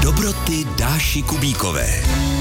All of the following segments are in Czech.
Dobroty Dáši Kubíkové.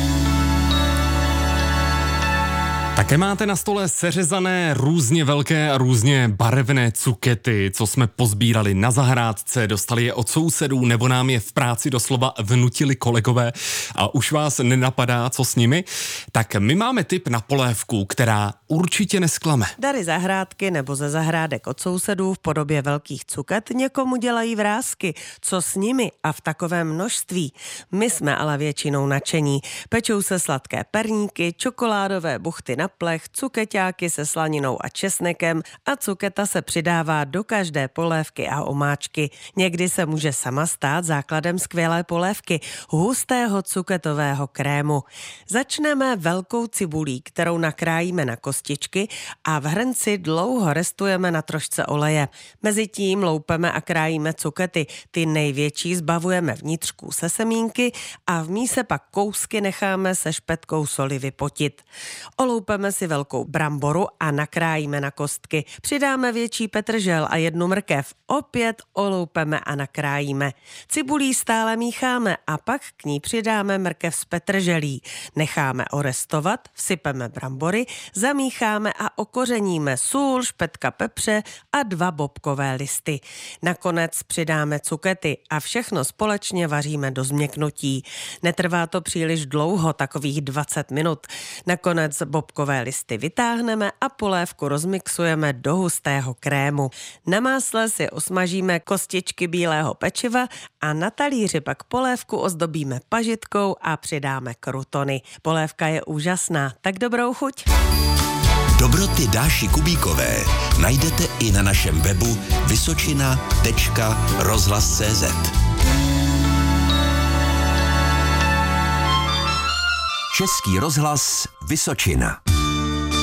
Také máte na stole seřezané různě velké a různě barevné cukety, co jsme pozbírali na zahrádce, dostali je od sousedů nebo nám je v práci doslova vnutili kolegové a už vás nenapadá, co s nimi? Tak my máme tip na polévku, která určitě nesklame. Dary zahrádky nebo ze zahrádek od sousedů v podobě velkých cuket někomu dělají vrásky. Co s nimi a v takovém množství? My jsme ale většinou nadšení. Pečou se sladké perníky, čokoládové buchty na plech, cukeťáky se slaninou a česnekem a cuketa se přidává do každé polévky a omáčky. Někdy se může sama stát základem skvělé polévky, hustého cuketového krému. Začneme velkou cibulí, kterou nakrájíme na kostičky a v hrnci dlouho restujeme na trošce oleje. Mezitím loupeme a krájíme cukety. Ty největší zbavujeme vnitřků se semínky a v míse pak kousky necháme se špetkou soli vypotit. Oloupeme si velkou bramboru a nakrájíme na kostky. Přidáme větší petržel a jednu mrkev. Opět oloupeme a nakrájíme. Cibulí stále mícháme a pak k ní přidáme mrkev s petrželí. Necháme orestovat, vsypeme brambory, zamícháme a okořeníme sůl, špetka pepře a 2 bobkové listy. Nakonec přidáme cukety a všechno společně vaříme do změknutí. Netrvá to příliš dlouho, takových 20 minut. Nakonec bobkové listy vytáhneme a polévku rozmixujeme do hustého krému. Na másle si osmažíme kostičky bílého pečiva a na talíři pak polévku ozdobíme pažitkou a přidáme krutony. Polévka je úžasná, tak dobrou chuť. Dobroty Dáši Kubíkové najdete i na našem webu vysočina.rozhlas.cz. Český rozhlas Vysočina.